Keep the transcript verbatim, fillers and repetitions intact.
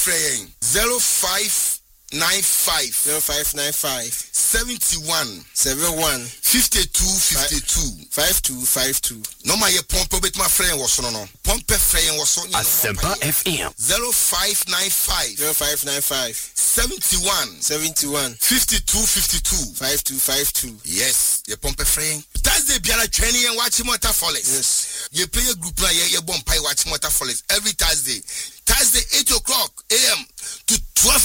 Fraying zero five nine five zero five nine five seventy one seven one fifty two fifty two five two five two. No my pompe bit my friend was no no pompe fraying was on Asempa F M zero five nine five zero five nine five seventy one seventy one fifty two fifty two five two five two. Yes, ye pompe fraying. Thursday biara training and watching Motor Follies. Yes. You play a group like ye ye bomb pie watch Motor Follies every Thursday. Thursday eight o'clock a m to twelve